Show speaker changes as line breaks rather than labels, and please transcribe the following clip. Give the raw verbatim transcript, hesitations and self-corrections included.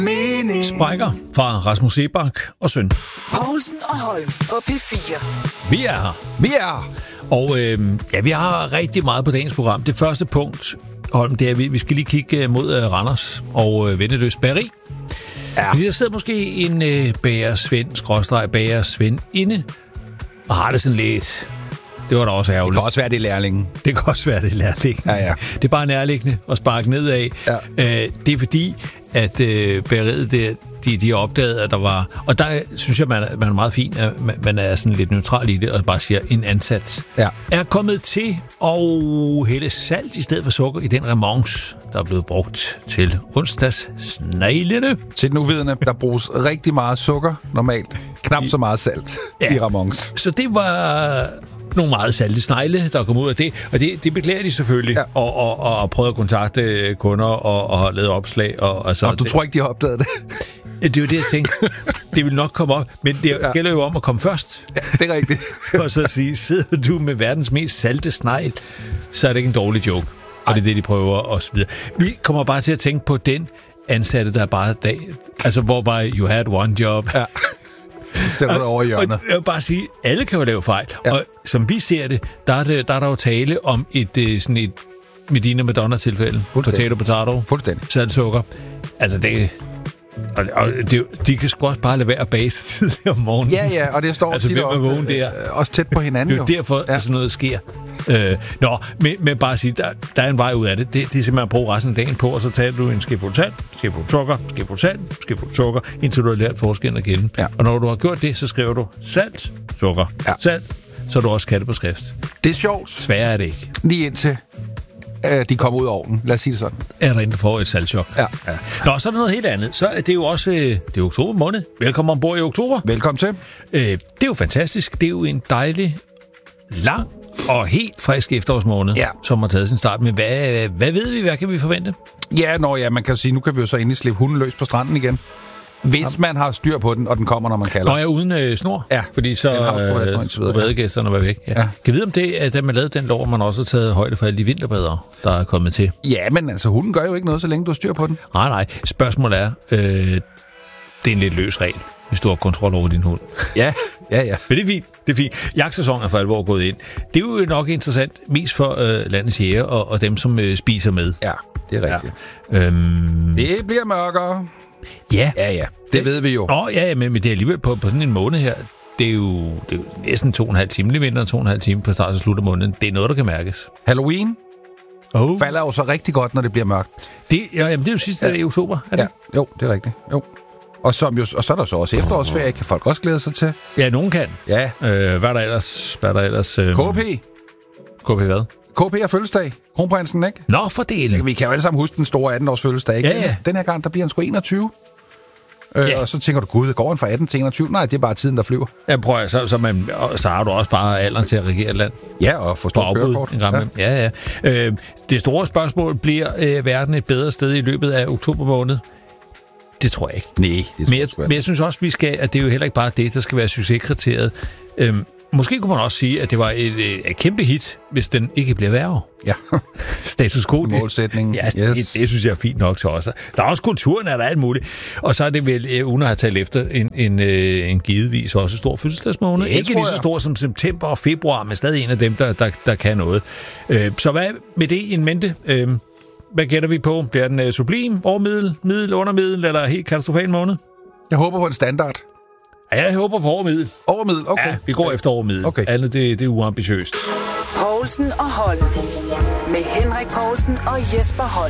mening.
Sprækker fra Rasmus Sebak og søn.
Poulsen og Holm på P fire.
Vi er her.
Vi er
Og øh, ja, vi har rigtig meget på dagens program. Det første punkt, Holm, det er, at vi, vi skal lige kigge mod øh, Randers og øh, Vendeløs Bageri.
Ja.
Der sidder måske en øh, bagersvend, skråstreg bagersvend inde, og har det sådan lidt... Det var da også ærgerligt.
Det kan også være, det er lærlingen.
Det kan også være, det er nærliggende.
Ja, ja.
Det er bare nærliggende at sparke nedad.
Ja.
Øh, det er fordi, at øh, bageriet, det, de, de har opdaget, at der var... Og der synes jeg, man er, man er meget fin, at man, man er sådan lidt neutral i det, og bare siger, en ansat
Ja.
er kommet til at hælde salt i stedet for sukker i den remonce, der er blevet brugt til onsdags sneglene.
Til den uvidende, der bruges rigtig meget sukker normalt. Knap så meget salt
Ja.
i Ramons.
Så det var nogle meget salte snegle, der kom ud af det. Og det, det beklager de selvfølgelig.
Ja.
Og, og, og prøvet at kontakte kunder og, og har lavet opslag. Og, altså,
Og du
det,
tror ikke, de har opdaget det?
det er jo det, jeg tænkte. Det vil nok komme op. Men det
Ja.
gælder jo om at komme først.
Ja, det er rigtigt.
Og så sige, sidder du med verdens mest salte snegl, så er det ikke en dårlig joke. Og det er det, de prøver og så videre. Vi kommer bare til at tænke på den ansatte, der er bare dag. Altså, hvor bare you had one job.
Ja. Sætter det over i hjørnet.
Og jeg vil bare sige, alle kan jo lave fejl. Ja. Og som vi ser det, der er, det, der er der jo tale om et, øh, sådan et Medina Madonna-tilfælde. Potato, potato.
Fuldstændig.
Salt, sukker. Altså, det... Og, og det, de kan sgu også bare lade være at bage sig tidligere om morgenen.
Ja, ja, og det står
Altså,
tit
hvem er
også,
vågen der?
øh, også tæt på hinanden.
Det er jo derfor,
Ja.
at sådan noget sker. Øh, nå, men, men bare at sige, der, der er en vej ud af det. Det, det er simpelthen at bruge resten af dagen på, og så tager du en skefuld salt, skefuld sukker, skefuld salt, skefuld sukker, indtil du har lært forskellen at kende.
Ja.
Og når du har gjort det, så skriver du salt, sukker,
Ja.
salt, så er du også katte på skrift.
Det er sjovt,
Sværere er det ikke.
lige indtil øh, de kommer ud af ovnen. Lad os sige det sådan.
Er der en, der får et saltchok.
Ja.
Ja. Nå, så er der noget helt andet. Så er det jo også øh, det er oktober måned. Velkommen ombord i oktober.
Velkommen til.
Øh, det er jo fantastisk. Det er jo en dejlig, lang og helt frisk efterårsmåned,
Ja.
som har taget sin start. Men hvad, hvad ved vi? Hvad kan vi forvente?
Ja, når ja, man kan jo sige, nu kan vi jo så endelig slippe hunden løs på stranden igen. Hvis man har styr på den, og den kommer, når man kalder.
Når jeg er uden øh, snor,
Ja.
fordi så
Den har sgu været for indtil videre,
øh,
ja.
badegæsterne var væk. Ja.
Ja.
Kan vi vide om det, at da man lavede den lov, man også har taget højde for alle de vinterbadere, der er kommet til?
Ja, men altså, hunden gør jo ikke noget, så længe du har styr på den.
Nej, nej. Spørgsmålet er, øh, det er en lidt løs regel, hvis du har kontrol over din hund.
Ja, ja, ja.
Men det er fint. Det er fint. Jagtsæsonen er for alvor gået ind. Det er jo nok interessant, mest for øh, landets jæger og, og dem, som øh, spiser med.
Ja, det er rigtigt.
Ja. Øhm,
Det bliver mørkere.
ja.
Ja, ja. Det ved vi jo.
Nå, ja, ja, men, men det er alligevel på, på sådan en måned her. Det er jo, det er jo næsten to og en halv time i vinter, to og en halv time på start og slut af måneden. Det er noget, der kan mærkes.
Halloween
Oh.
falder jo så rigtig godt, når det bliver mørkt.
Det, ja, jamen, det er jo sidste ja. i oktober, er det?
Ja, jo, det er rigtigt. Jo. Og, som jo, og så er der så også efterårsferie, kan folk også glæde sig til.
Ja, nogen kan.
Ja.
Øh, hvad er der ellers? Hvad er der ellers? Øh,
K P.
K P hvad?
K P er fødselsdag. Kronprinsen, ikke?
Nå, for delen.
Vi kan jo alle sammen huske den store atten-års fødselsdag, ikke?
Ja, ja.
Den her gang, der bliver han sgu enogtyve. Øh,
Ja.
Og så tænker du, gud, går han fra atten til enogtyve? Nej, det er bare tiden, der flyver.
Ja, prøv at, så, så, man, så har du også bare alderen til at regere et land.
Ja, og
På
forstå
afbud
kørekort.
en gang imellem. Ja, ja. Øh, det store spørgsmål, bliver øh, verden et bedre sted i løbet af oktober måned? Det tror jeg ikke.
Nej, det
Men
tror
jeg,
jeg sgu
men jeg synes også, vi skal, at det er jo heller ikke bare det, der skal være succeskriteriet. Øhm, måske kunne man også sige, at det var et, et kæmpe hit, hvis den ikke bliver værre.
Ja,
Status quo. det-
målsætningen.
Ja,
Yes.
det, det synes jeg er fint nok til os. Der er også kulturen, er der alt muligt. Og så er det vel, øh, uden at have talt efter, en, en, øh, en givetvis også stor fødselsdagsmåned.
Det
Ikke
tror
lige så
jeg.
stor som september og februar, men stadig en af dem, der, der, der kan noget. Øh, så hvad med det in mente? Øh, hvad gætter vi på? Bliver den øh, sublim, overmiddel, middel, undermiddel eller helt katastrofal måned?
Jeg håber på en standard.
Ja, jeg håber på overmiddel.
Overmiddel, okay.
Ja, vi går efter overmiddel.
Okay.
Andet, det, det er uambitiøst.
Poulsen og Holm. Med Henrik Poulsen og Jesper Holm.